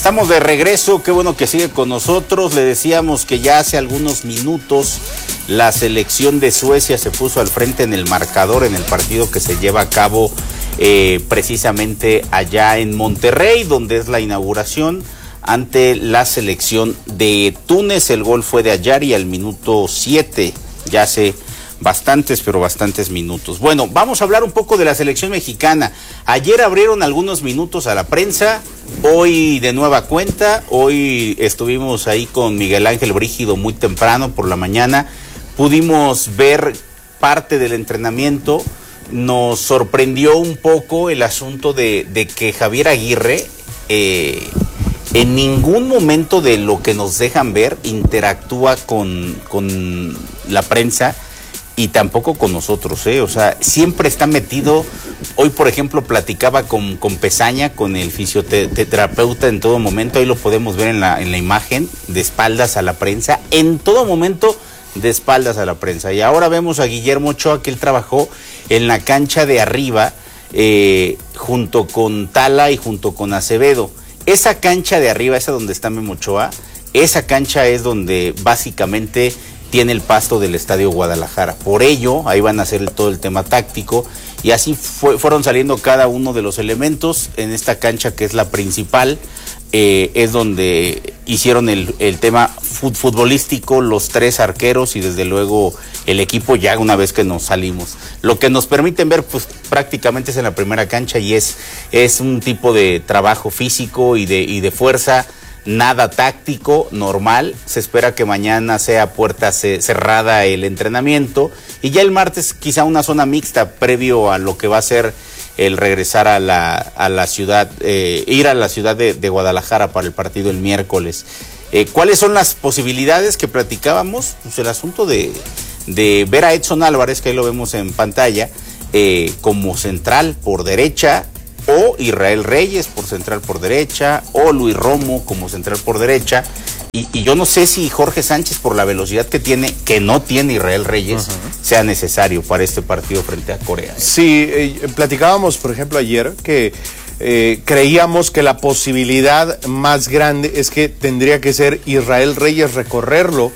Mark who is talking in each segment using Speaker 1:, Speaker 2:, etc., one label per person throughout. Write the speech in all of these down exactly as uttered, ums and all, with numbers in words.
Speaker 1: Estamos de regreso, qué bueno que sigue con nosotros. Le decíamos que ya hace algunos minutos la selección de Suecia se puso al frente en el marcador en el partido que se lleva a cabo eh, precisamente allá en Monterrey, donde es la inauguración ante la selección de Túnez. El gol fue de Ayari al minuto siete, ya hace bastantes, pero bastantes minutos. Bueno, vamos a hablar un poco de la selección mexicana. Ayer abrieron algunos minutos a la prensa, hoy de nueva cuenta, hoy estuvimos ahí con Miguel Ángel Brígido muy temprano por la mañana, pudimos ver parte del entrenamiento, nos sorprendió un poco el asunto de, de que Javier Aguirre eh, en ningún momento de lo que nos dejan ver interactúa con, con la prensa, y tampoco con nosotros, ¿eh? O sea, siempre está metido. Hoy, por ejemplo, platicaba con, con Pezaña, con el fisioterapeuta en todo momento. Ahí lo podemos ver en la, en la imagen, de espaldas a la prensa. En todo momento, de espaldas a la prensa. Y ahora vemos a Guillermo Ochoa, que él trabajó en la cancha de arriba, eh, junto con Tala y junto con Acevedo. Esa cancha de arriba, esa donde está Memo Ochoa, esa cancha es donde básicamente tiene el pasto del Estadio Guadalajara. Por ello, ahí van a hacer todo el tema táctico, y así fue, fueron saliendo cada uno de los elementos. En esta cancha, que es la principal, eh, es donde hicieron el, el tema futbolístico, los tres arqueros y desde luego el equipo ya una vez que nos salimos. Lo que nos permiten ver pues prácticamente es en la primera cancha, y es, es un tipo de trabajo físico y de, y de fuerza. Nada táctico, normal. Se espera que mañana sea puerta cerrada el entrenamiento, y ya el martes quizá una zona mixta previo a lo que va a ser el regresar a la, a la ciudad, eh, ir a la ciudad de, de Guadalajara para el partido el miércoles. Eh, ¿Cuáles son las posibilidades que platicábamos? Pues el asunto de, de ver a Edson Álvarez, que ahí lo vemos en pantalla, eh, como central por derecha, o Israel Reyes por central por derecha, o Luis Romo como central por derecha, y, y yo no sé si Jorge Sánchez, por la velocidad que tiene, que no tiene Israel Reyes, uh-huh, sea necesario para este partido frente a Corea.
Speaker 2: Sí, eh, platicábamos, por ejemplo, ayer que eh, creíamos que la posibilidad más grande es que tendría que ser Israel Reyes recorrerlo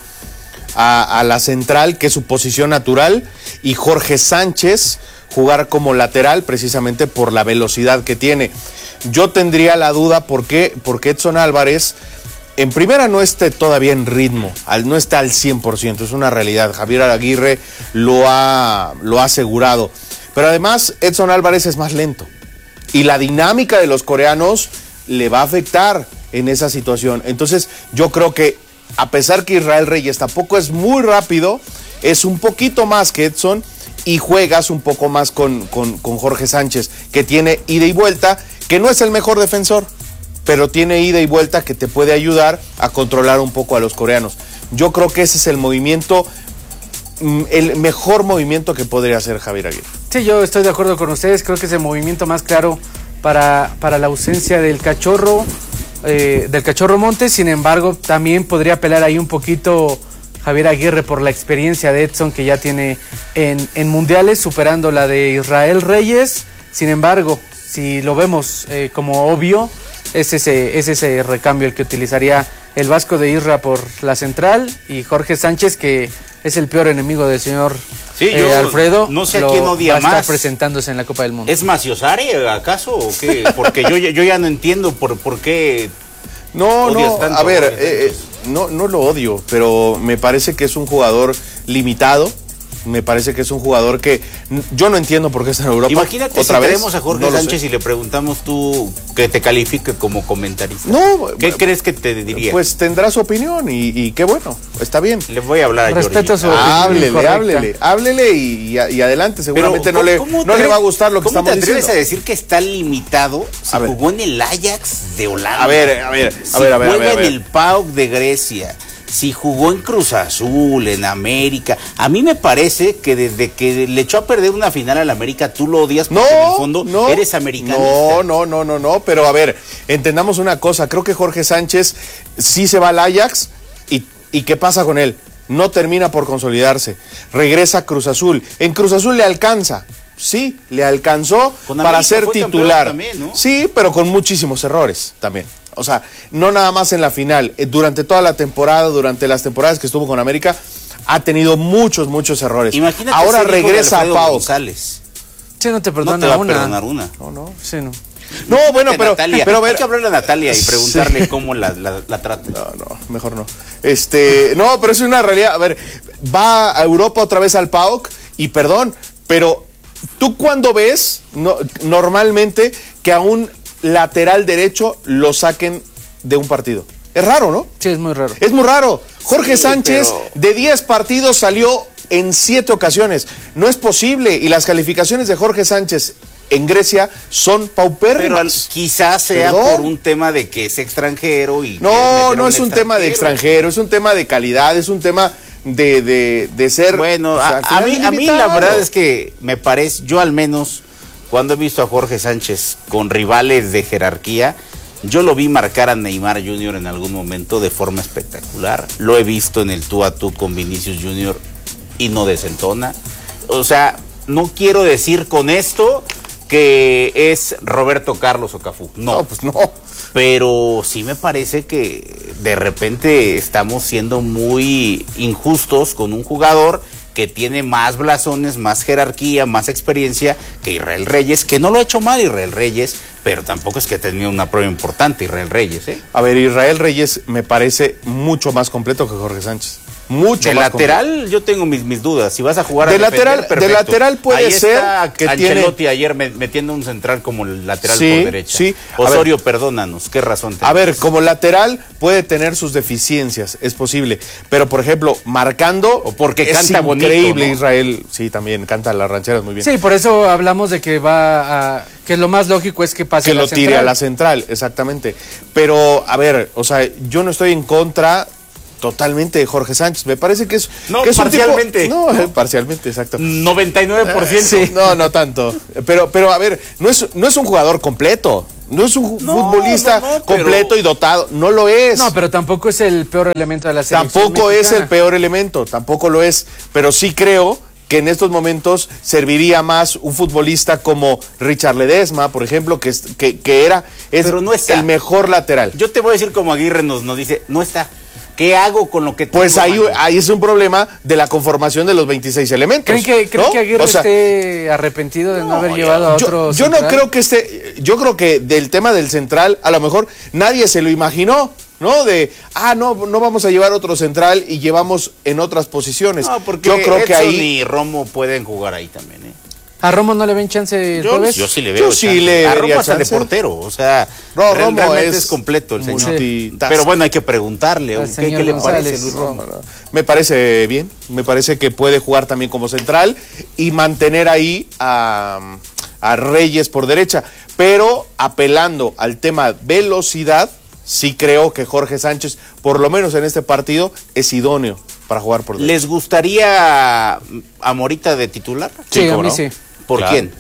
Speaker 2: a, a la central, que es su posición natural, y Jorge Sánchez jugar como lateral, precisamente por la velocidad que tiene. Yo tendría la duda porque, porque Edson Álvarez en primera no esté todavía en ritmo, al, no está al cien por ciento, es una realidad. Javier Aguirre lo ha, lo ha asegurado, pero además Edson Álvarez es más lento y la dinámica de los coreanos le va a afectar en esa situación. Entonces yo creo que a pesar que Israel Reyes tampoco es muy rápido, es un poquito más que Edson, y juegas un poco más con, con, con Jorge Sánchez, que tiene ida y vuelta, que no es el mejor defensor, pero tiene ida y vuelta que te puede ayudar a controlar un poco a los coreanos. Yo creo que ese es el movimiento, el mejor movimiento que podría hacer Javier Aguirre.
Speaker 3: Sí, yo estoy de acuerdo con ustedes, creo que es el movimiento más claro para, para la ausencia del Cachorro, eh, del Cachorro Montes. Sin embargo, también podría apelar ahí un poquito Javier Aguirre por la experiencia de Edson, que ya tiene en, en mundiales, superando la de Israel Reyes. Sin embargo, si lo vemos eh, como obvio, es ese, es ese recambio el que utilizaría el Vasco de Isra por la central, y Jorge Sánchez, que es el peor enemigo del señor
Speaker 1: sí,
Speaker 3: eh,
Speaker 1: yo
Speaker 3: Alfredo.
Speaker 1: No sé a quién odia
Speaker 3: va a estar
Speaker 1: más.
Speaker 3: presentándose en la Copa del Mundo.
Speaker 1: ¿Es Maciosari acaso o qué? Porque yo, yo ya no entiendo por, por qué.
Speaker 2: No, no, tanto, a ver, eh, no, no lo odio, pero me parece que es un jugador limitado. Me parece que es un jugador que yo no entiendo por qué está en Europa.
Speaker 1: Imagínate
Speaker 2: otra
Speaker 1: si
Speaker 2: vez,
Speaker 1: tenemos a Jorge
Speaker 2: no
Speaker 1: Sánchez y le preguntamos tú que te califique como comentarista.
Speaker 2: No,
Speaker 1: ¿Qué
Speaker 2: eh,
Speaker 1: crees que te diría?
Speaker 2: Pues tendrá su opinión y, y qué bueno, está bien.
Speaker 1: Le voy a hablar a
Speaker 3: Respeto su
Speaker 1: Jorge.
Speaker 2: Háblele, háblele, háblele y, y, y adelante. Seguramente
Speaker 1: Pero,
Speaker 2: no, le,
Speaker 1: ¿cómo
Speaker 2: no
Speaker 1: te,
Speaker 2: le va a gustar lo que estamos diciendo.
Speaker 1: ¿Cómo te atreves a decir que está limitado si
Speaker 2: a
Speaker 1: jugó en el Ajax de Holanda?
Speaker 2: A ver, a ver,
Speaker 1: si
Speaker 2: a ver, a ver.
Speaker 1: juega
Speaker 2: a ver, a ver.
Speaker 1: en el P A O K de Grecia, si jugó en Cruz Azul, en América. A mí me parece que desde que le echó a perder una final al América, tú lo odias porque
Speaker 2: no,
Speaker 1: en el fondo
Speaker 2: no,
Speaker 1: eres americanista.
Speaker 2: No, no, no, no, no, pero a ver, entendamos una cosa. Creo que Jorge Sánchez sí se va al Ajax y, y ¿qué pasa con él? No termina por consolidarse. Regresa a Cruz Azul. En Cruz Azul le alcanza. Sí, le alcanzó para ser titular.
Speaker 1: También, ¿no?
Speaker 2: Sí, pero con muchísimos errores también. O sea, no nada más en la final, eh, durante toda la temporada, durante las temporadas que estuvo con América, ha tenido muchos, muchos errores.
Speaker 1: Imagínate
Speaker 2: ahora
Speaker 1: ser hijo de
Speaker 2: regresa a
Speaker 1: Alfredo
Speaker 2: Pau.
Speaker 1: González.
Speaker 3: Sí, no te perdona
Speaker 1: No te va a
Speaker 3: una.
Speaker 1: perdonar una.
Speaker 2: No, no.
Speaker 3: Sí, no.
Speaker 2: No, bueno, pero,
Speaker 1: Natalia.
Speaker 2: pero a ver,
Speaker 1: Hay que hablarle a Natalia y preguntarle
Speaker 2: Sí.
Speaker 1: cómo la, la, la trata.
Speaker 2: No, no, mejor no. Este, no, pero es una realidad. A ver, va a Europa otra vez al P A O K y perdón, pero tú cuando ves no, normalmente que a un lateral derecho lo saquen de un partido. Es raro, ¿no?
Speaker 3: Sí, es muy raro.
Speaker 2: Es muy raro. Jorge
Speaker 1: Sí,
Speaker 2: Sánchez
Speaker 1: pero-
Speaker 2: de diez partidos salió en siete ocasiones. No es posible. Y las calificaciones de Jorge Sánchez en Grecia son
Speaker 1: Pero al-
Speaker 2: paupérrimas.
Speaker 1: quizás sea
Speaker 2: Perdón.
Speaker 1: por un tema de que es extranjero y...
Speaker 2: No,
Speaker 1: quieren meter
Speaker 2: no
Speaker 1: a
Speaker 2: es un tema de extranjero, es un tema de calidad, es un tema de, de, de ser...
Speaker 1: Bueno,
Speaker 2: o sea,
Speaker 1: a,
Speaker 2: al
Speaker 1: a
Speaker 2: final
Speaker 1: mí, a mí la
Speaker 2: limitado.
Speaker 1: verdad es que me parece, yo al menos, cuando he visto a Jorge Sánchez con rivales de jerarquía, yo lo vi marcar a Neymar junior en algún momento de forma espectacular. Lo he visto en el tú a tú con Vinicius junior y no desentona. O sea, no quiero decir con esto que es Roberto Carlos o Cafú. No,
Speaker 2: No, pues no.
Speaker 1: pero sí me parece que de repente estamos siendo muy injustos con un jugador que tiene más blasones, más jerarquía, más experiencia que Israel Reyes, que no lo ha hecho mal Israel Reyes, pero tampoco es que ha tenido una prueba importante Israel Reyes, ¿eh?
Speaker 2: A ver, Israel Reyes me parece mucho más completo que Jorge Sánchez. Mucho
Speaker 1: De
Speaker 2: más
Speaker 1: lateral
Speaker 2: completo.
Speaker 1: yo tengo mis, mis dudas. Si vas a jugar a
Speaker 2: De
Speaker 1: defender,
Speaker 2: lateral- de
Speaker 1: perfecto.
Speaker 2: lateral puede
Speaker 1: Ahí
Speaker 2: ser
Speaker 1: está
Speaker 2: que
Speaker 1: Ancelotti
Speaker 2: tiene-
Speaker 1: ayer me- metiendo un central como el lateral
Speaker 2: Sí,
Speaker 1: por derecha.
Speaker 2: sí. A
Speaker 1: Osorio, perdónanos, ¿qué razón tenés?
Speaker 2: A ver, como lateral puede tener sus deficiencias, es posible. Pero, por ejemplo, marcando...
Speaker 1: O porque
Speaker 2: es
Speaker 1: canta bonito,
Speaker 2: increíble,
Speaker 1: ¿no?
Speaker 2: Israel. Sí, también canta las rancheras muy bien.
Speaker 3: Sí, por eso hablamos de que va a... que lo más lógico es que pase
Speaker 2: Que
Speaker 3: a la
Speaker 2: lo tire
Speaker 3: central.
Speaker 2: a la central, exactamente. Pero, a ver, o sea, yo no estoy en contra totalmente de Jorge Sánchez. Me parece que es...
Speaker 1: No,
Speaker 2: que es un tipo-
Speaker 1: parcialmente.
Speaker 2: no, eh, parcialmente, exacto.
Speaker 1: noventa y nueve por ciento.
Speaker 2: Sí, no, no tanto. Pero, pero a ver, no es, no es un jugador completo. No es un
Speaker 1: No,
Speaker 2: futbolista
Speaker 1: no, no,
Speaker 2: completo
Speaker 1: pero-
Speaker 2: y dotado. No lo es.
Speaker 3: No, pero tampoco es el peor elemento de la selección
Speaker 2: Tampoco es
Speaker 3: mexicana.
Speaker 2: el peor elemento, tampoco lo es. Pero sí creo que en estos momentos serviría más un futbolista como Richard Ledesma, por ejemplo, que, es, que, que era es
Speaker 1: Pero no está.
Speaker 2: el mejor lateral.
Speaker 1: Yo te voy a decir como Aguirre nos, nos dice, no está. ¿Qué hago con lo que tengo?
Speaker 2: Pues ahí,
Speaker 1: mano?
Speaker 2: ahí es un problema de la conformación de los veintiséis elementos.
Speaker 3: ¿Creen que, creen
Speaker 2: ¿no?
Speaker 3: que Aguirre
Speaker 2: O sea,
Speaker 3: esté arrepentido de no,
Speaker 1: no,
Speaker 3: haber
Speaker 1: ya-
Speaker 3: llevado a
Speaker 2: yo,
Speaker 3: otro
Speaker 2: yo no
Speaker 3: central?
Speaker 2: creo que este, yo creo que del tema del central, a lo mejor nadie se lo imaginó, ¿no? De, ah, no, no vamos a llevar otro central y llevamos en otras posiciones.
Speaker 1: No, porque
Speaker 2: yo creo que
Speaker 1: Edson
Speaker 2: ahí,
Speaker 1: y Romo pueden jugar ahí también, ¿eh?
Speaker 3: ¿A Romo no le ven chance el
Speaker 1: Yo,
Speaker 3: jueves?
Speaker 1: yo sí le veo.
Speaker 2: Yo sí
Speaker 1: chance.
Speaker 2: le
Speaker 1: A Romo
Speaker 2: vería
Speaker 1: hasta de
Speaker 2: chance.
Speaker 1: portero, o sea,
Speaker 2: No,
Speaker 1: real-
Speaker 2: Romo
Speaker 1: realmente
Speaker 2: es
Speaker 1: es, completo el señor.
Speaker 2: multitask.
Speaker 1: Pero bueno, hay que preguntarle,
Speaker 3: Al
Speaker 1: ¿qué,
Speaker 3: señor
Speaker 1: qué le
Speaker 3: González.
Speaker 1: parece Luis Romo?
Speaker 2: No, no. Me parece bien, me parece que puede jugar también como central y mantener ahí a, a Reyes por derecha, pero apelando al tema velocidad, sí creo que Jorge Sánchez, por lo menos en este partido, es idóneo para jugar por derecha.
Speaker 1: ¿Les gustaría a Morita de titular?
Speaker 3: Sí, a
Speaker 2: ¿cómo
Speaker 3: mí
Speaker 2: no?
Speaker 3: sí.
Speaker 1: ¿Por
Speaker 2: Claro.
Speaker 1: quién?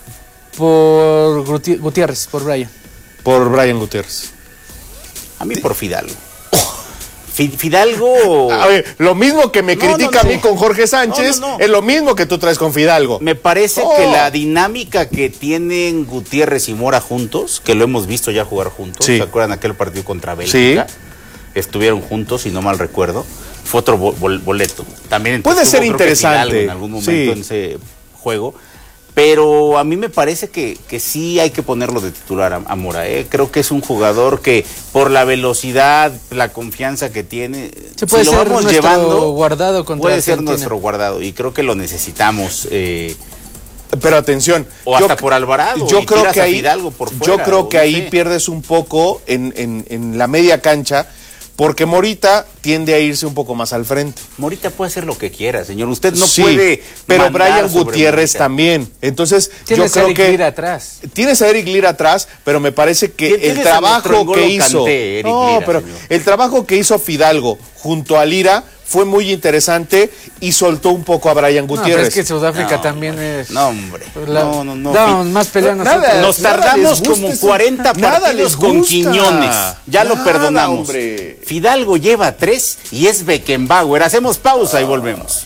Speaker 3: Por Guti- Gutiérrez, por Brian.
Speaker 2: Por Brian Gutiérrez.
Speaker 1: A mí por Fidalgo. Fi- Fidalgo...
Speaker 2: A ver, lo mismo que me
Speaker 1: No, no,
Speaker 2: critica
Speaker 1: no.
Speaker 2: a mí con Jorge Sánchez,
Speaker 1: No, no, no.
Speaker 2: es lo mismo que tú traes con Fidalgo.
Speaker 1: Me parece
Speaker 2: No.
Speaker 1: que la dinámica que tienen Gutiérrez y Mora juntos, que lo hemos visto ya jugar juntos,
Speaker 2: Sí.
Speaker 1: ¿se acuerdan aquel partido contra Bélgica?
Speaker 2: Sí.
Speaker 1: Estuvieron juntos, si no mal recuerdo. Fue otro bo- bol- boleto. También
Speaker 2: Puede
Speaker 1: estuvo,
Speaker 2: ser
Speaker 1: creo que
Speaker 2: interesante.
Speaker 1: Fidalgo en algún momento
Speaker 2: Sí.
Speaker 1: en ese juego. Pero a mí me parece que, que sí hay que ponerlo de titular a, a Mora. ¿eh? Creo que es un jugador que por la velocidad, la confianza que tiene,
Speaker 3: Se puede
Speaker 1: si lo
Speaker 3: ser
Speaker 1: vamos
Speaker 3: nuestro
Speaker 1: llevando,
Speaker 3: guardado contra
Speaker 1: puede ser
Speaker 3: Argentina.
Speaker 1: nuestro guardado. Y creo que lo necesitamos. Eh,
Speaker 2: Pero atención.
Speaker 1: O hasta por Alvarado,
Speaker 2: Yo
Speaker 1: y
Speaker 2: creo
Speaker 1: tiras
Speaker 2: que
Speaker 1: a
Speaker 2: ahí,
Speaker 1: Fidalgo por
Speaker 2: yo
Speaker 1: fuera,
Speaker 2: creo
Speaker 1: o
Speaker 2: que
Speaker 1: no
Speaker 2: ahí
Speaker 1: sé.
Speaker 2: pierdes un poco en, en, en la media cancha, porque Morita tiende a irse un poco más al frente.
Speaker 1: Morita puede hacer lo que quiera, señor. Usted no
Speaker 2: Sí,
Speaker 1: puede.
Speaker 2: pero
Speaker 1: mandar
Speaker 2: Brian
Speaker 1: sobre
Speaker 2: Gutiérrez
Speaker 1: Morita.
Speaker 2: también. Entonces,
Speaker 3: Tienes
Speaker 2: yo creo
Speaker 3: a Eric
Speaker 2: que
Speaker 3: Lira atrás.
Speaker 2: tienes a Eric Lira atrás, pero me parece que
Speaker 1: Tienes
Speaker 2: el
Speaker 1: a nuestro
Speaker 2: trabajo
Speaker 1: N'Golo
Speaker 2: que hizo,
Speaker 1: Kanté, Eric
Speaker 2: no,
Speaker 1: Lira,
Speaker 2: pero
Speaker 1: señor.
Speaker 2: el trabajo que hizo Fidalgo junto a Lira fue muy interesante y soltó un poco a Brian
Speaker 3: No, pero
Speaker 2: Gutiérrez.
Speaker 3: es que Sudáfrica
Speaker 1: No,
Speaker 3: también es...
Speaker 1: No, hombre.
Speaker 3: La-
Speaker 1: no, no, no.
Speaker 3: Dábamos más pelea
Speaker 2: Nada,
Speaker 3: nosotros.
Speaker 1: Nos
Speaker 2: nada
Speaker 1: tardamos
Speaker 2: les gusta
Speaker 1: como
Speaker 2: eso.
Speaker 1: cuarenta
Speaker 2: Nada
Speaker 1: partidos
Speaker 2: les
Speaker 1: con
Speaker 2: gusta.
Speaker 1: Quiñones. Ya lo
Speaker 2: Nada,
Speaker 1: perdonamos.
Speaker 2: hombre.
Speaker 1: Fidalgo lleva tres y es Beckenbauer. Hacemos pausa y volvemos.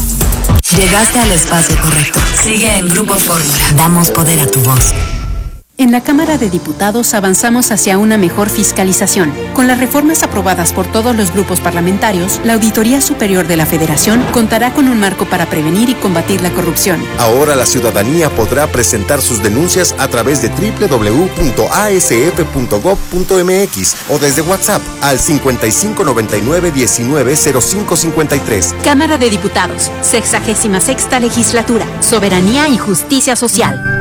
Speaker 4: Llegaste al espacio correcto. Sigue en Grupo Fórmula. Damos poder a tu voz. En la Cámara de Diputados avanzamos hacia una mejor fiscalización. Con las reformas aprobadas por todos los grupos parlamentarios, la Auditoría Superior de la Federación contará con un marco para prevenir y combatir la corrupción.
Speaker 5: Ahora la ciudadanía podrá presentar sus denuncias a través de doble u doble u doble u punto a s f punto gob punto m x o desde WhatsApp al cincuenta y cinco noventa y nueve diecinueve cero cinco cincuenta y tres.
Speaker 4: Cámara de Diputados, sexagésima sexta legislatura, soberanía y justicia social.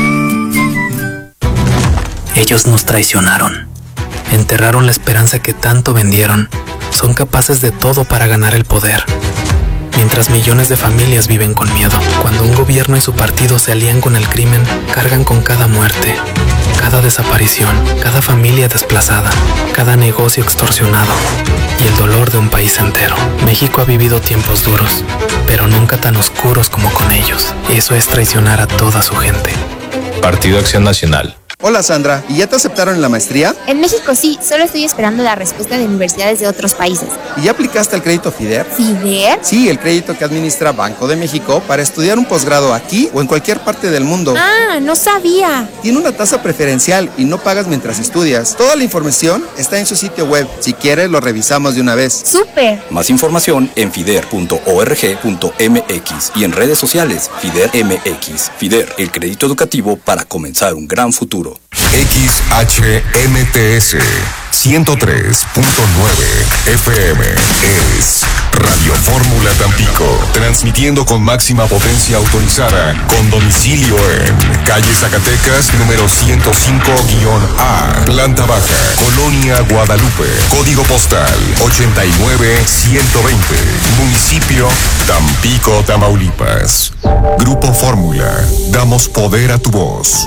Speaker 6: Ellos nos traicionaron, enterraron la esperanza que tanto vendieron, son capaces de todo para ganar el poder. Mientras millones de familias viven con miedo, cuando un gobierno y su partido se alían con el crimen, cargan con cada muerte, cada desaparición, cada familia desplazada, cada negocio extorsionado y el dolor de un país entero. México ha vivido tiempos duros, pero nunca tan oscuros como con ellos. Eso es traicionar a toda su gente.
Speaker 7: Partido Acción Nacional.
Speaker 8: Hola Sandra, ¿y ya te aceptaron en la maestría?
Speaker 9: En México sí, solo estoy esperando la respuesta de universidades de otros países.
Speaker 8: ¿Y ya aplicaste el crédito FIDER?
Speaker 9: ¿FIDER?
Speaker 8: Sí, el crédito que administra Banco de México para estudiar un posgrado aquí o en cualquier parte del mundo.
Speaker 9: Ah, no sabía.
Speaker 8: Tiene una tasa preferencial y no pagas mientras estudias. Toda la información está en su sitio web. Si quieres, lo revisamos de una vez.
Speaker 9: ¡Súper!
Speaker 10: Más información en fider punto org punto m x y en redes sociales FIDER M X. FIDER, el crédito educativo para comenzar un gran futuro.
Speaker 11: X H M T S ciento tres punto nueve F M es Radio Fórmula Tampico, transmitiendo con máxima potencia autorizada, con domicilio en calle Zacatecas número ciento cinco A, planta baja, Colonia Guadalupe, código postal ochenta y nueve ciento veinte, municipio Tampico, Tamaulipas. Grupo Fórmula, damos poder a tu voz.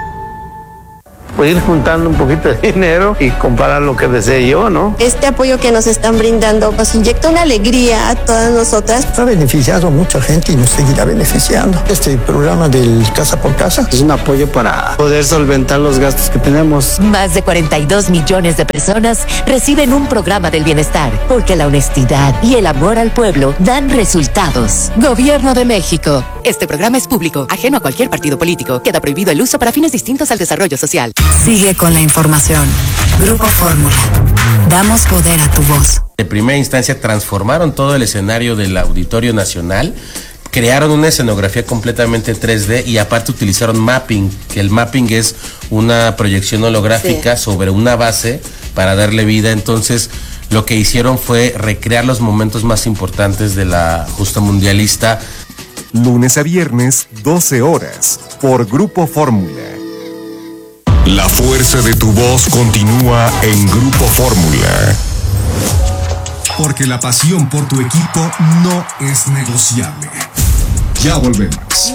Speaker 12: Pues ir juntando un poquito de dinero y comprar lo que desee yo, ¿no?
Speaker 13: Este apoyo que nos están brindando nos inyecta una alegría a todas nosotras.
Speaker 14: Ha beneficiado a mucha gente y nos seguirá beneficiando. Este programa del Casa por Casa
Speaker 12: es un apoyo para poder solventar los gastos que tenemos.
Speaker 15: Más de cuarenta y dos millones de personas reciben un programa del bienestar, porque la honestidad y el amor al pueblo dan resultados. Gobierno de México.
Speaker 16: Este programa es público, ajeno a cualquier partido político. Queda prohibido el uso para fines distintos al desarrollo social.
Speaker 17: Sigue con la información. Grupo Fórmula. Damos poder a tu voz.
Speaker 18: De primera instancia transformaron todo el escenario del Auditorio Nacional, crearon una escenografía completamente tres D y aparte utilizaron mapping, que el mapping es una proyección holográfica sí. sobre una base para darle vida. Entonces lo que hicieron fue recrear los momentos más importantes de la justa mundialista.
Speaker 11: Lunes a viernes, doce horas, por Grupo Fórmula. La fuerza de tu voz continúa en Grupo Fórmula. Porque la pasión por tu equipo no es negociable. Ya volvemos.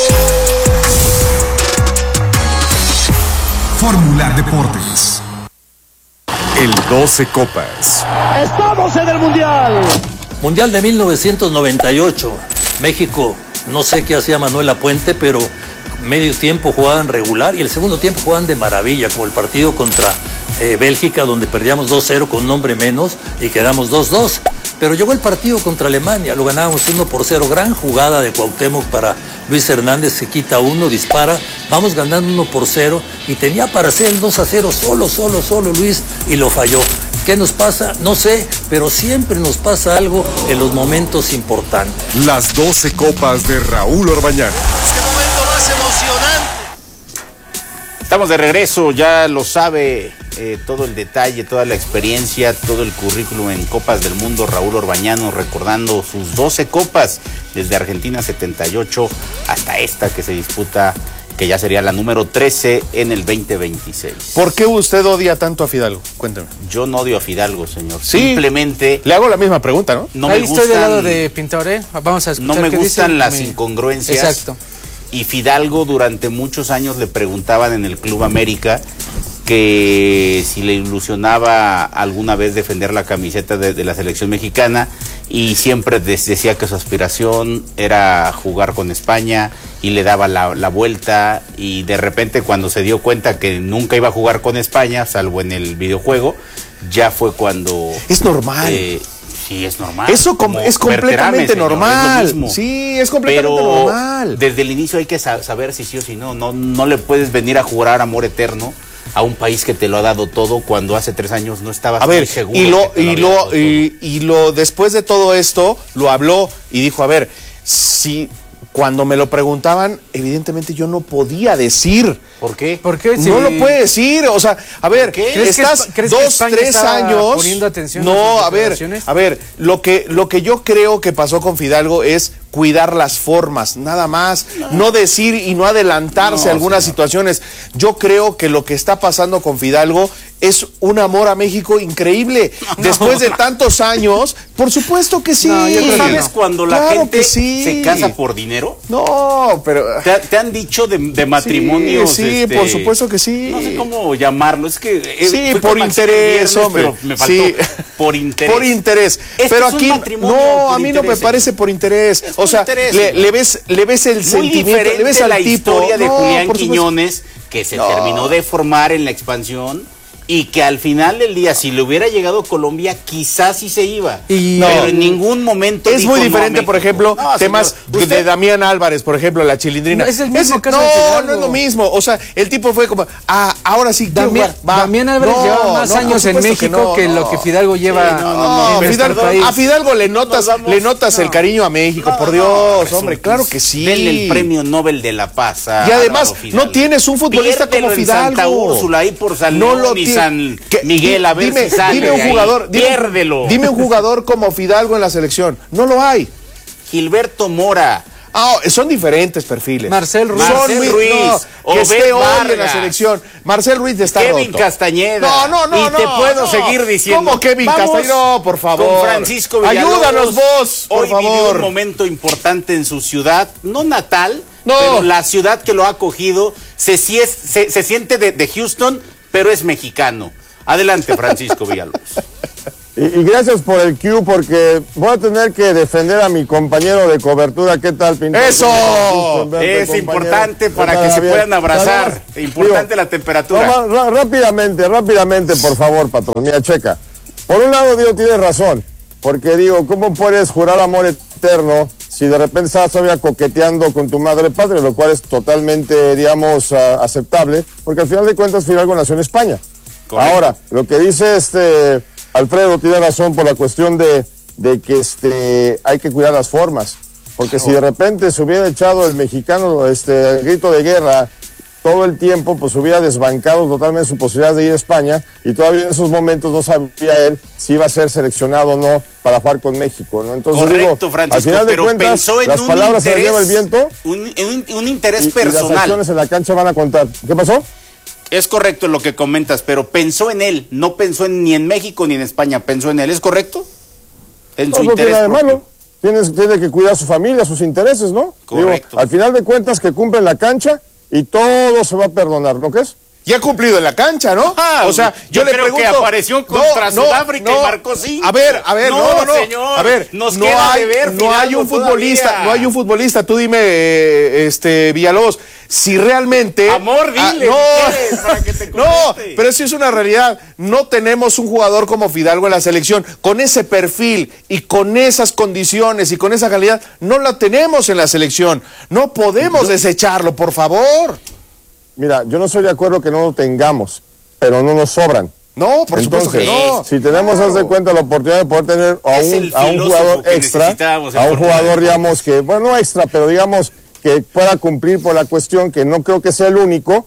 Speaker 11: Fórmula Deportes. El doce Copas.
Speaker 19: ¡Estamos en el Mundial!
Speaker 20: Mundial de mil novecientos noventa y ocho. México, no sé qué hacía Manuel Lapuente, pero medio tiempo jugaban regular y el segundo tiempo jugaban de maravilla, como el partido contra eh, Bélgica, donde perdíamos dos cero con un hombre menos y quedamos dos dos. Pero llegó el partido contra Alemania, lo ganábamos uno por cero, gran jugada de Cuauhtémoc para Luis Hernández, se quita uno, dispara, vamos ganando uno por cero y tenía para hacer el dos a cero solo, solo, solo Luis y lo falló. ¿Qué nos pasa? No sé, pero siempre nos pasa algo en los momentos importantes.
Speaker 11: Las doce copas de Raúl Orbañanos.
Speaker 21: ¡Qué momento más emocionante!
Speaker 1: Estamos de regreso, ya lo sabe, eh, todo el detalle, toda la experiencia, todo el currículum en Copas del Mundo. Raúl Orbañanos recordando sus doce copas, desde Argentina setenta y ocho hasta esta que se disputa, que ya sería la número trece en el veinte veintiséis.
Speaker 2: ¿Por qué usted odia tanto a Fidalgo? Cuéntame.
Speaker 1: Yo no odio a Fidalgo, señor.
Speaker 2: Sí,
Speaker 1: simplemente...
Speaker 2: Le hago la misma pregunta, ¿no?
Speaker 1: no
Speaker 3: Ahí
Speaker 1: me
Speaker 3: estoy
Speaker 1: gustan,
Speaker 3: del lado de Pintor, ¿eh? Vamos a escuchar.
Speaker 1: No me
Speaker 3: qué
Speaker 1: gustan
Speaker 3: dice.
Speaker 1: las
Speaker 3: me...
Speaker 1: incongruencias.
Speaker 3: Exacto.
Speaker 1: Y Fidalgo durante muchos años le preguntaban en el Club América que si le ilusionaba alguna vez defender la camiseta de, de la selección mexicana, y siempre decía que su aspiración era jugar con España y le daba la, la vuelta, y de repente cuando se dio cuenta que nunca iba a jugar con España, salvo en el videojuego, ya fue cuando...
Speaker 2: Es normal.
Speaker 1: Eh, Sí, es normal.
Speaker 2: Eso com es completamente señor, normal. Es sí, es completamente
Speaker 1: Pero
Speaker 2: normal.
Speaker 1: Desde el inicio hay que sa saber si sí o si no. no. No le puedes venir a jurar amor eterno a un país que te lo ha dado todo cuando hace tres años no estabas
Speaker 2: a ver,
Speaker 1: seguro.
Speaker 2: Y lo, y lo, y, y lo después de todo esto, lo habló y dijo, a ver, si cuando me lo preguntaban, evidentemente yo no podía decir.
Speaker 1: ¿Por qué?
Speaker 3: ¿Por qué?
Speaker 2: No sí. lo puede decir, o sea, a ver, estás
Speaker 3: que,
Speaker 2: dos, tres años.
Speaker 3: Poniendo atención
Speaker 2: no, a, a ver, a ver, lo que, lo que yo creo que pasó con Fidalgo es cuidar las formas, nada más, no, no decir y no adelantarse no, a algunas señor. situaciones. Yo creo que lo que está pasando con Fidalgo es un amor a México increíble. No, Después de tantos años, por supuesto que sí.
Speaker 1: No, ¿Sabes no. cuando la claro gente sí. se casa por dinero?
Speaker 2: No, pero...
Speaker 1: ¿Te, te han dicho de, de matrimonios?
Speaker 2: Sí, sí
Speaker 1: este,
Speaker 2: por supuesto que sí.
Speaker 1: No sé cómo llamarlo, es que...
Speaker 2: Sí, por interés, hombre.
Speaker 1: Pero me faltó. Sí. Por interés.
Speaker 2: Por interés.
Speaker 1: Este
Speaker 2: pero
Speaker 1: es
Speaker 2: aquí, no, a mí no me parece por interés. Es o sea, interés, le, le, ves, le ves el Muy sentimiento, le ves al
Speaker 1: la
Speaker 2: tipo.
Speaker 1: historia de
Speaker 2: no,
Speaker 1: Julián Quiñones, que se no. terminó de formar en la expansión, y que al final del día, si le hubiera llegado a Colombia, quizás sí se iba. Y pero no, en ningún momento.
Speaker 2: Es muy diferente, no por ejemplo, no, temas señor, de Damián Álvarez, por ejemplo, la Chilindrina.
Speaker 3: No, es el mismo
Speaker 2: es,
Speaker 3: caso
Speaker 2: No,
Speaker 3: de Fidalgo.
Speaker 2: no es lo mismo. O sea, el tipo fue como, ah, ahora sí.
Speaker 3: Damián, va. Damián Álvarez no, lleva más años en México que, no, que lo que Fidalgo lleva. Sí, no, no,
Speaker 2: no, en Fidalgo, país. A Fidalgo le notas, vamos, le notas el cariño a México, por Dios, hombre, claro que sí.
Speaker 1: Denle el premio Nobel de la Paz.
Speaker 2: Y además, no tienes un futbolista como Fidalgo.
Speaker 1: Santa Úrsula ahí por San León y San Miguel, a ver
Speaker 2: dime,
Speaker 1: si sale
Speaker 2: dime un jugador,
Speaker 1: ahí. Piérdelo.
Speaker 2: Dime un jugador como Fidalgo en la selección. No lo hay.
Speaker 1: Gilberto Mora.
Speaker 2: Ah, son diferentes perfiles.
Speaker 3: Marcel Ruiz.
Speaker 2: Son
Speaker 1: Marcel Ruiz.
Speaker 2: No, que esté hoy en la selección. Marcel Ruiz está
Speaker 1: Kevin
Speaker 2: roto.
Speaker 1: Castañeda.
Speaker 2: No, no, no.
Speaker 1: Y te
Speaker 2: no,
Speaker 1: puedo
Speaker 2: no.
Speaker 1: seguir diciendo.
Speaker 2: ¿Cómo Kevin Castañeda? No, por favor.
Speaker 1: Con Francisco Villalobos.
Speaker 2: Ayúdanos vos, por
Speaker 1: hoy
Speaker 2: favor.
Speaker 1: Vivió un momento importante en su ciudad, no natal,
Speaker 2: no.
Speaker 1: pero la ciudad que lo ha acogido. Se, se, se siente de, de Houston, pero es mexicano. Adelante, Francisco Villalobos.
Speaker 5: Y, y gracias por el cue, porque voy a tener que defender a mi compañero de cobertura. ¿Qué tal, Pintor?
Speaker 2: ¡Eso!
Speaker 5: Verte,
Speaker 1: es
Speaker 5: compañero.
Speaker 1: importante para que se bien? puedan abrazar. Importante digo, la temperatura.
Speaker 5: No, rápidamente, rápidamente, por favor, patrón. Mira, checa. Por un lado, digo, tienes razón. Porque digo, ¿cómo puedes jurar amor eterno si de repente estás todavía coqueteando con tu madre padre? Lo cual es totalmente, digamos, uh, aceptable. Porque al final de cuentas, Fidalgo nació en España. Correcto. Ahora, lo que dice este Alfredo tiene razón por la cuestión de, de que este hay que cuidar las formas. Porque claro. si de repente se hubiera echado el mexicano este el grito de guerra todo el tiempo, pues hubiera desbancado totalmente su posibilidad de ir a España, y todavía en esos momentos no sabía él si iba a ser seleccionado o no para jugar con México, ¿no? Entonces
Speaker 1: Correcto,
Speaker 5: digo,
Speaker 1: Francisco,
Speaker 5: al final de
Speaker 1: pero
Speaker 5: cuentas,
Speaker 1: pensó en
Speaker 5: las
Speaker 1: un
Speaker 5: palabras
Speaker 1: interés,
Speaker 5: se las lleva el viento.
Speaker 1: Un, un, un interés
Speaker 5: y,
Speaker 1: personal.
Speaker 5: Y las acciones en la cancha van a contar. ¿Qué pasó?
Speaker 1: Es correcto lo que comentas, pero pensó en él, no pensó en, ni en México ni en España, pensó en él, ¿es correcto? En
Speaker 5: no,
Speaker 1: su
Speaker 5: no
Speaker 1: interés
Speaker 5: tiene nada de
Speaker 1: propio.
Speaker 5: malo. Tienes, tiene que cuidar a su familia, sus intereses, ¿no?
Speaker 1: Correcto.
Speaker 5: Digo, al final de cuentas que cumple en la cancha y todo se va a perdonar, ¿no qué es?
Speaker 2: Ya ha cumplido en la cancha, ¿no?
Speaker 1: Ah,
Speaker 2: o sea, yo,
Speaker 1: yo
Speaker 2: le
Speaker 1: creo
Speaker 2: pregunto,
Speaker 1: que apareció contra
Speaker 2: no,
Speaker 1: Sudáfrica
Speaker 2: no,
Speaker 1: y marcó cinco.
Speaker 2: A ver, a ver, no, no, no.
Speaker 1: Señor,
Speaker 2: a ver,
Speaker 1: nos
Speaker 2: no
Speaker 1: queda
Speaker 2: hay,
Speaker 1: de ver,
Speaker 2: no hay un futbolista,
Speaker 1: todavía.
Speaker 2: no hay un futbolista. Tú dime, eh, este Villalobos, si realmente.
Speaker 1: Amor, dile.
Speaker 2: Ah,
Speaker 1: no, para que te
Speaker 2: no, pero sí es una realidad. No tenemos un jugador como Fidalgo en la selección con ese perfil y con esas condiciones y con esa calidad. No la tenemos en la selección. No podemos no. desecharlo, por favor.
Speaker 5: Mira, yo no estoy de acuerdo que no lo tengamos, pero no nos sobran.
Speaker 2: No, por
Speaker 5: Entonces,
Speaker 2: supuesto que no.
Speaker 5: Si tenemos,
Speaker 2: claro.
Speaker 5: haz de cuenta, la oportunidad de poder tener a un, a un jugador extra, a un jugador, digamos, que, bueno, no extra, pero digamos, que pueda cumplir por la cuestión, que no creo que sea el único,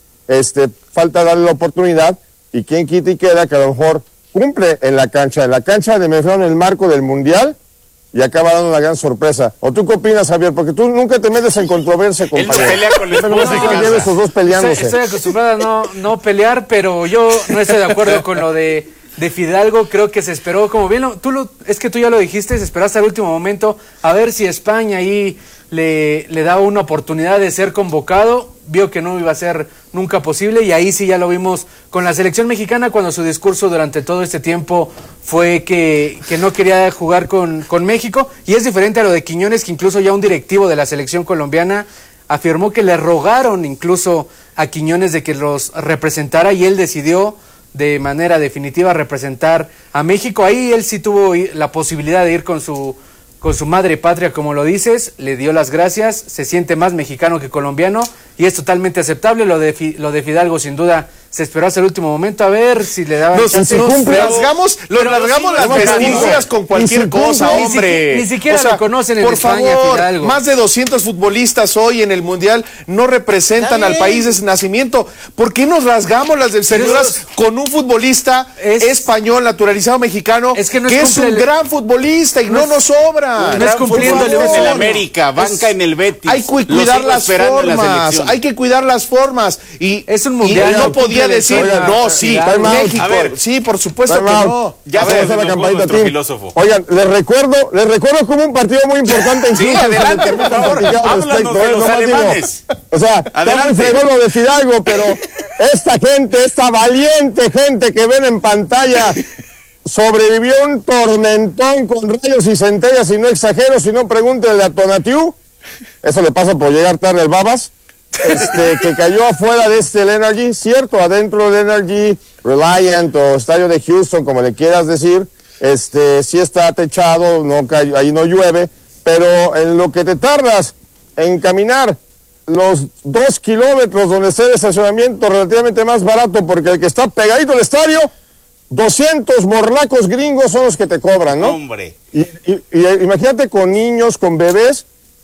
Speaker 5: este, falta darle la oportunidad, y quien quita y queda, que a lo mejor cumple en la cancha, en la cancha de mejor en el marco del Mundial, y acaba dando una gran sorpresa. ¿O tú qué opinas, Javier? Porque tú nunca te metes en controversia, compañero.
Speaker 1: Él no pelea con la esposa
Speaker 5: no, no, lleves esos dos peleándose.
Speaker 3: Estoy, estoy acostumbrada a no, no pelear, pero yo no estoy de acuerdo con lo de, de Fidalgo. Creo que se esperó, como bien, lo, tú lo, es que tú ya lo dijiste, se esperó hasta el último momento a ver si España ahí le, le daba una oportunidad de ser convocado. Vio que no iba a ser nunca posible, y ahí sí ya lo vimos con la selección mexicana, cuando su discurso durante todo este tiempo fue que, que no quería jugar con, con México. Y es diferente a lo de Quiñones, que incluso ya un directivo de la selección colombiana afirmó que le rogaron incluso a Quiñones de que los representara, y él decidió de manera definitiva a representar a México. Ahí él sí tuvo la posibilidad de ir con su con su madre patria, como lo dices, le dio las gracias, se siente más mexicano que colombiano y es totalmente aceptable. Lo de, lo de Fidalgo sin duda se esperó hasta el último momento a ver si le daban
Speaker 2: nos,
Speaker 3: chance.
Speaker 2: Nos
Speaker 3: Pero,
Speaker 2: rasgamos,
Speaker 3: pero
Speaker 2: nos rasgamos las vestiduras con cualquier si cosa,
Speaker 3: ni
Speaker 2: hombre.
Speaker 3: Si, ni siquiera
Speaker 2: o sea,
Speaker 3: lo conocen en
Speaker 2: por
Speaker 3: España,
Speaker 2: favor,
Speaker 3: Fidalgo.
Speaker 2: Más de doscientos futbolistas hoy en el Mundial no representan al país de su nacimiento. ¿Por qué nos rasgamos las vestiduras con un futbolista es, español, naturalizado mexicano, es que, no que es, es un el, gran futbolista y no, no nos sobra?
Speaker 1: No es cumpliéndole en el América, banca es, en el Betis.
Speaker 2: Hay que cuidar las formas, hay que cuidar las formas. Y
Speaker 3: es un mundial.
Speaker 2: Y no podía decir, oigan, no, sí, México, a ver, sí, por supuesto que no.
Speaker 5: Ya se hace la campaña a ti. Oigan, les recuerdo, les recuerdo como un partido muy importante.
Speaker 1: Sí, adelante, por favor, háblanos de los alemanes.
Speaker 5: O sea, está muy fregón lo de Fidalgo, pero esta gente, esta valiente gente que ven en pantalla, sobrevivió un tormentón con rayos y centellas, y no exagero, si no pregúntenle a Tonatiu. Eso le pasa por llegar tarde el Babas. Este, que cayó afuera de este el Energy, cierto, adentro del Energy, Reliant o Estadio de Houston, como le quieras decir, este, sí está techado, no cae, ahí no llueve, pero en lo que te tardas en caminar los dos kilómetros donde esté el estacionamiento relativamente más barato, porque el que está pegadito al estadio, doscientos morlacos gringos son los que te cobran, ¿no?
Speaker 1: Hombre.
Speaker 5: Y, y, y imagínate con niños, con bebés,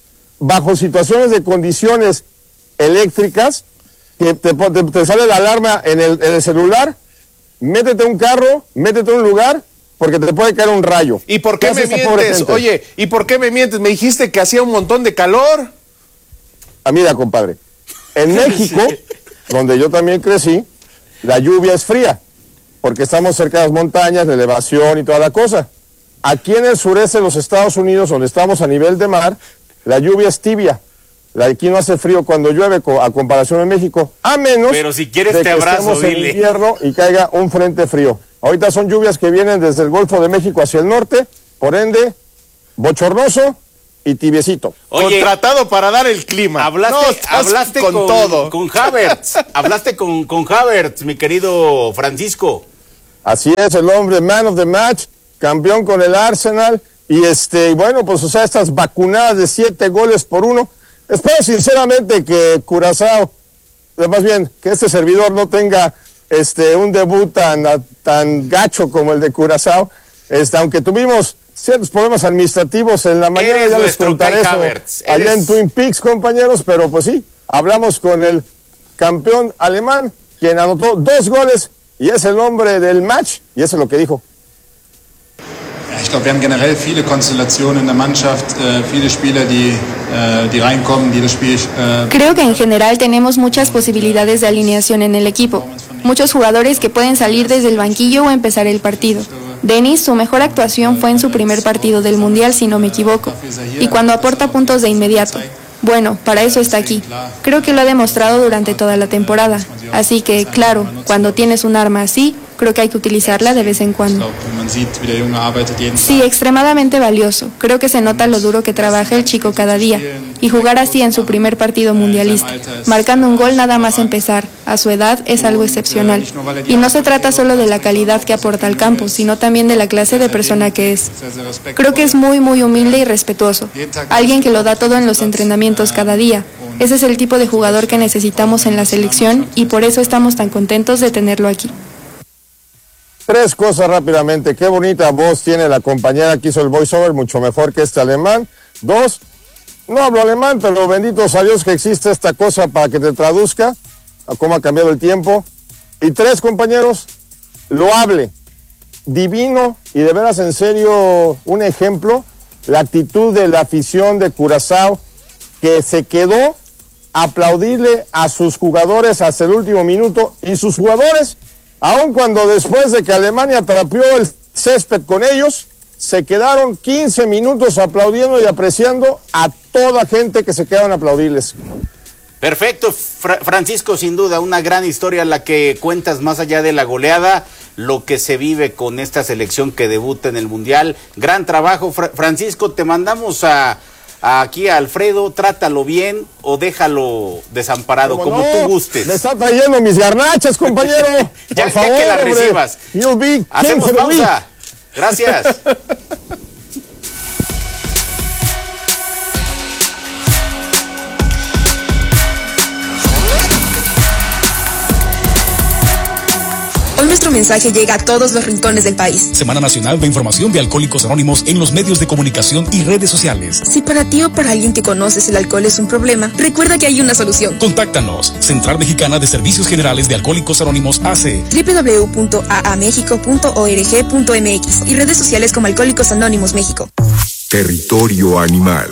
Speaker 5: bajo situaciones de condiciones eléctricas, que te, te, te sale la alarma en el, en el celular, métete un carro, métete a un lugar, porque te puede caer un rayo.
Speaker 2: ¿Y por qué, ¿Qué me mientes? Oye, ¿y por qué me mientes? Me dijiste que hacía un montón de calor.
Speaker 5: Ah, mira, compadre, en México, donde yo también crecí, la lluvia es fría, porque estamos cerca de las montañas, de elevación y toda la cosa. Aquí en el sureste de los Estados Unidos, donde estamos a nivel de mar, la lluvia es tibia. Aquí no hace frío cuando llueve a comparación de México, a menos
Speaker 1: Pero si quieres
Speaker 5: de
Speaker 1: te
Speaker 5: que
Speaker 1: abrazo,
Speaker 5: estemos en invierno y caiga un frente frío. Ahorita son lluvias que vienen desde el Golfo de México hacia el norte, por ende, bochornoso y tibiecito.
Speaker 2: Oye, contratado para dar el clima.
Speaker 1: Hablaste,
Speaker 2: no,
Speaker 1: hablaste
Speaker 2: con,
Speaker 1: con
Speaker 2: todo.
Speaker 1: Con Havertz, hablaste con, con Havertz, mi querido Francisco.
Speaker 5: Así es, el hombre, man of the match, campeón con el Arsenal, y este, bueno, pues o sea, estas vacunadas de siete goles por uno. Espero sinceramente que Curazao, más bien que este servidor no tenga este un debut tan, tan gacho como el de Curazao, este, aunque tuvimos ciertos problemas administrativos en la mañana,
Speaker 1: Eres
Speaker 5: ya les contaré eso
Speaker 1: Havertz.
Speaker 5: allá en Twin Peaks, compañeros, pero pues sí, hablamos con el campeón alemán, quien anotó dos goles y es el hombre del match, y eso es lo que dijo.
Speaker 4: Ich glaube, wir haben generell viele Konstellationen in der Mannschaft, äh, viele Spieler, die, äh, die reinkommen, die das Spiel... Äh
Speaker 22: Creo que en general tenemos muchas posibilidades de alineación en el equipo. Muchos jugadores que pueden salir desde el banquillo o empezar el partido. Denis, su mejor actuación fue en su primer partido del Mundial, si no me equivoco, y cuando aporta puntos de inmediato. Bueno, para eso está aquí. Creo que lo ha demostrado durante toda la temporada. Así que, claro, cuando tienes un arma así, creo que hay que utilizarla de vez en cuando. Sí, extremadamente valioso. Creo que se nota lo duro que trabaja el chico cada día. Y jugar así en su primer partido mundialista, marcando un gol nada más empezar, a su edad, es algo excepcional. Y no se trata solo de la calidad que aporta al campo, sino también de la clase de persona que es. Creo que es muy, muy humilde y respetuoso. Alguien que lo da todo en los entrenamientos cada día. Ese es el tipo de jugador que necesitamos en la selección y por eso estamos tan contentos de tenerlo aquí.
Speaker 5: Tres cosas rápidamente. Qué bonita voz tiene la compañera que hizo el voiceover, mucho mejor que este alemán. Dos, no hablo alemán, pero benditos a Dios que existe esta cosa para que te traduzca a cómo ha cambiado el tiempo. Y tres, compañeros, loable, divino y de veras en serio un ejemplo, la actitud de la afición de Curazao, que se quedó a aplaudirle a sus jugadores hasta el último minuto, y sus jugadores, aun cuando después de que Alemania trapeó el césped con ellos, se quedaron quince minutos aplaudiendo y apreciando a toda gente que se quedaron a aplaudirles.
Speaker 1: Perfecto, Fra- Francisco, sin duda, una gran historia la que cuentas más allá de la goleada, lo que se vive con esta selección que debuta en el Mundial. Gran trabajo, Fra- Francisco, te mandamos a, aquí a Alfredo, trátalo bien o déjalo desamparado, como
Speaker 5: no?
Speaker 1: tú gustes.
Speaker 5: Me está trayendo mis garnachas, compañero.
Speaker 1: ya,
Speaker 5: Por favor,
Speaker 1: ya que la
Speaker 5: hombre.
Speaker 1: recibas. Hacemos pausa. Gracias.
Speaker 6: Hoy nuestro mensaje llega a todos los rincones del país.
Speaker 7: Semana Nacional de Información de Alcohólicos Anónimos en los medios de comunicación y redes sociales.
Speaker 6: Si para ti o para alguien que conoces el alcohol es un problema, recuerda que hay una solución.
Speaker 7: Contáctanos. Central Mexicana de Servicios Generales de Alcohólicos Anónimos A C.
Speaker 6: doble u doble u doble u punto a a mexico punto org punto m x y redes sociales como Alcohólicos Anónimos México.
Speaker 11: Territorio animal.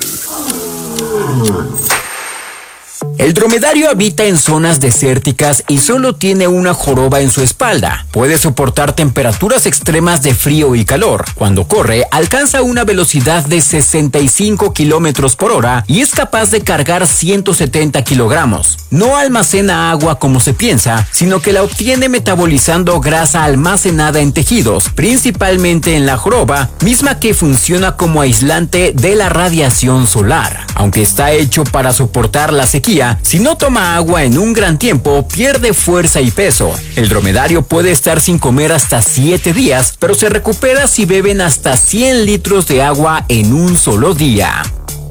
Speaker 23: El dromedario habita en zonas desérticas y solo tiene una joroba en su espalda. Puede soportar temperaturas extremas de frío y calor. Cuando corre, alcanza una velocidad de sesenta y cinco kilómetros por hora y es capaz de cargar ciento setenta kilogramos. No almacena agua como se piensa, sino que la obtiene metabolizando grasa almacenada en tejidos, principalmente en la joroba, misma que funciona como aislante de la radiación solar. Aunque está hecho para soportar la sequía, si no toma agua en un gran tiempo, pierde fuerza y peso. El dromedario puede estar sin comer hasta siete días, pero se recupera si beben hasta cien litros de agua en un solo día.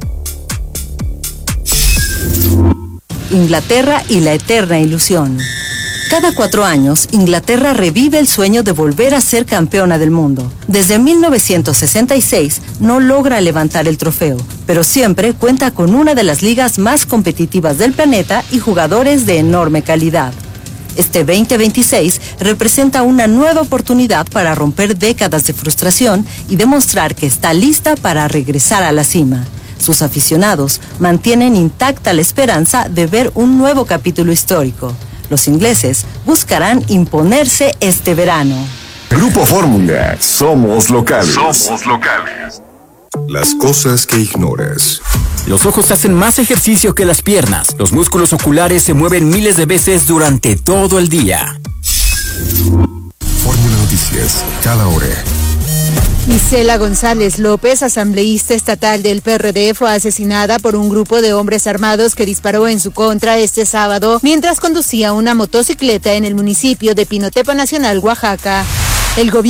Speaker 24: Inglaterra y la eterna ilusión. Cada cuatro años, Inglaterra revive el sueño de volver a ser campeona del mundo. Desde mil novecientos sesenta y seis no logra levantar el trofeo, pero siempre cuenta con una de las ligas más competitivas del planeta y jugadores de enorme calidad. Este veinte veintiséis representa una nueva oportunidad para romper décadas de frustración y demostrar que está lista para regresar a la cima. Sus aficionados mantienen intacta la esperanza de ver un nuevo capítulo histórico. Los ingleses buscarán imponerse este verano.
Speaker 11: Grupo Fórmula, somos locales. Somos locales. Las cosas que ignoras.
Speaker 23: Los ojos hacen más ejercicio que las piernas. Los músculos oculares se mueven miles de veces durante todo el día.
Speaker 11: Fórmula Noticias, cada hora.
Speaker 25: Isela González López, asambleísta estatal del P R D, fue asesinada por un grupo de hombres armados que disparó en su contra este sábado mientras conducía una motocicleta en el municipio de Pinotepa Nacional, Oaxaca. El gobierno